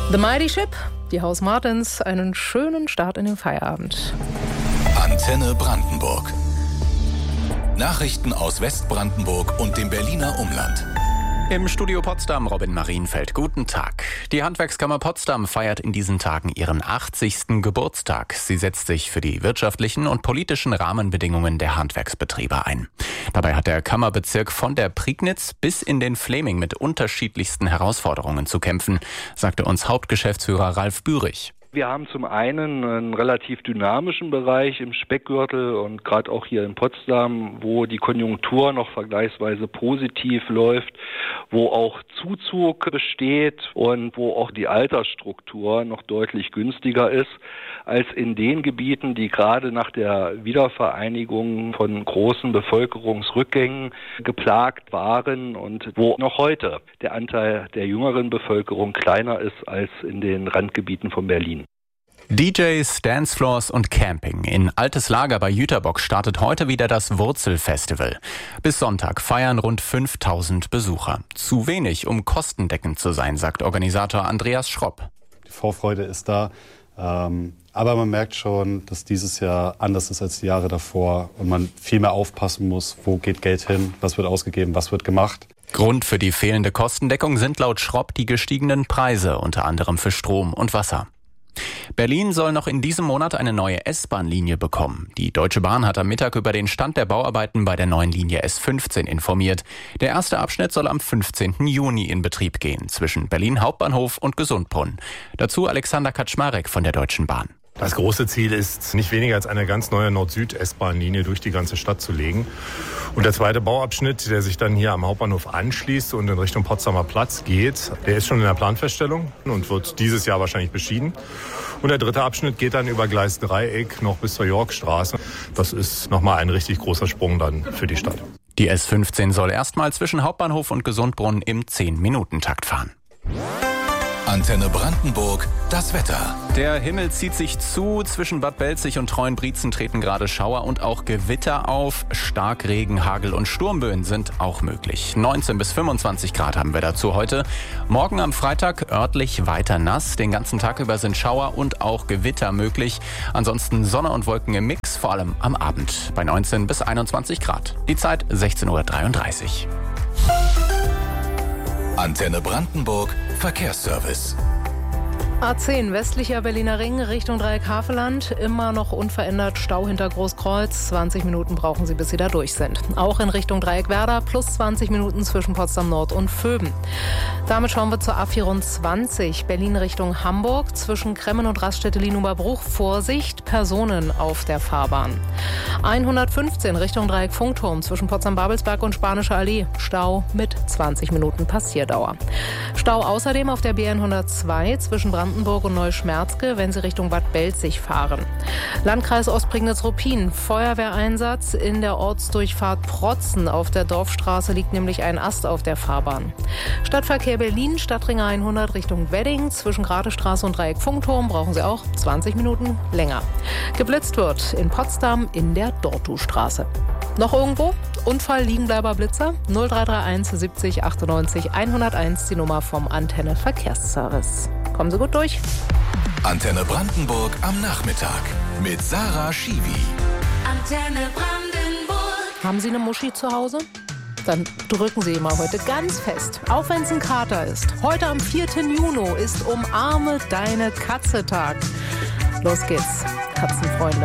The Mighty Ship, die Haus Martins, einen schönen Start in den Feierabend. Antenne Brandenburg. Nachrichten aus Westbrandenburg und dem Berliner Umland. Im Studio Potsdam Robin Marienfeld. Guten Tag. Die Handwerkskammer Potsdam feiert in diesen Tagen ihren 80. Geburtstag. Sie setzt sich für die wirtschaftlichen und politischen Rahmenbedingungen der Handwerksbetriebe ein. Dabei hat der Kammerbezirk von der Prignitz bis in den Fläming mit unterschiedlichsten Herausforderungen zu kämpfen, sagte uns Hauptgeschäftsführer Ralf Bürich. Wir haben zum einen einen relativ dynamischen Bereich im Speckgürtel und gerade auch hier in Potsdam, wo die Konjunktur noch vergleichsweise positiv läuft, wo auch Zuzug besteht und wo auch die Altersstruktur noch deutlich günstiger ist als in den Gebieten, die gerade nach der Wiedervereinigung von großen Bevölkerungsrückgängen geplagt waren und wo noch heute der Anteil der jüngeren Bevölkerung kleiner ist als in den Randgebieten von Berlin. DJs, Dancefloors und Camping. In Altes Lager bei Jüterbock startet heute wieder das Wurzelfestival. Bis Sonntag feiern rund 5000 Besucher. Zu wenig, um kostendeckend zu sein, sagt Organisator Andreas Schropp. Die Vorfreude ist da, aber man merkt schon, dass dieses Jahr anders ist als die Jahre davor und man viel mehr aufpassen muss, wo geht Geld hin, was wird ausgegeben, was wird gemacht. Grund für die fehlende Kostendeckung sind laut Schropp die gestiegenen Preise, unter anderem für Strom und Wasser. Berlin soll noch in diesem Monat eine neue S-Bahn-Linie bekommen. Die Deutsche Bahn hat am Mittag über den Stand der Bauarbeiten bei der neuen Linie S15 informiert. Der erste Abschnitt soll am 15. Juni in Betrieb gehen, zwischen Berlin Hauptbahnhof und Gesundbrunnen. Dazu Alexander Kaczmarek von der Deutschen Bahn. Das große Ziel ist, nicht weniger als eine ganz neue Nord-Süd-S-Bahn-Linie durch die ganze Stadt zu legen. Und der zweite Bauabschnitt, der sich dann hier am Hauptbahnhof anschließt und in Richtung Potsdamer Platz geht, der ist schon in der Planfeststellung und wird dieses Jahr wahrscheinlich beschieden. Und der dritte Abschnitt geht dann über Gleis Dreieck noch bis zur Yorkstraße. Das ist nochmal ein richtig großer Sprung dann für die Stadt. Die S15 soll erstmal zwischen Hauptbahnhof und Gesundbrunnen im 10-Minuten-Takt fahren. Antenne Brandenburg, das Wetter. Der Himmel zieht sich zu. Zwischen Bad Belzig und Treuenbrietzen treten gerade Schauer und auch Gewitter auf. Starkregen, Hagel und Sturmböen sind auch möglich. 19 bis 25 Grad haben wir dazu heute. Morgen am Freitag örtlich weiter nass. Den ganzen Tag über sind Schauer und auch Gewitter möglich. Ansonsten Sonne und Wolken im Mix, vor allem am Abend bei 19 bis 21 Grad. Die Zeit 16:33 Uhr. Antenne Brandenburg, Verkehrsservice. A10 westlicher Berliner Ring Richtung Dreieck Havelland. Immer noch unverändert Stau hinter Großkreuz. 20 Minuten brauchen Sie, bis Sie da durch sind. Auch in Richtung Dreieck Werder plus 20 Minuten zwischen Potsdam Nord und Vöben. Damit schauen wir zur A24 Berlin Richtung Hamburg. Zwischen Kremmen und Raststätte-Lienumerbruch Vorsicht, Personen auf der Fahrbahn. 115 Richtung Dreieck Funkturm zwischen Potsdam-Babelsberg und Spanische Allee. Stau mit 20 Minuten Passierdauer. Stau außerdem auf der BN 102 zwischen Brandenburg und Neuschmerzke, wenn Sie Richtung Bad Belzig fahren. Landkreis Ostprignitz-Ruppin, Feuerwehreinsatz in der Ortsdurchfahrt Protzen. Auf der Dorfstraße liegt nämlich ein Ast auf der Fahrbahn. Stadtverkehr Berlin, Stadtring 100 Richtung Wedding. Zwischen Gratestraße und Dreieck Funkturm brauchen Sie auch 20 Minuten länger. Geblitzt wird in Potsdam in der Dortustraße. Noch irgendwo? Unfall, Liegenbleiber, Blitzer? 0331 70 98 101, die Nummer vom Antenne Verkehrsservice. Kommen Sie gut durch. Antenne Brandenburg am Nachmittag mit Sarah Schiwi. Antenne Brandenburg. Haben Sie eine Muschi zu Hause? Dann drücken Sie mal heute ganz fest, auch wenn es ein Kater ist. Heute am 4. Juni ist Umarme deine Katze Tag. Los geht's, Katzenfreunde.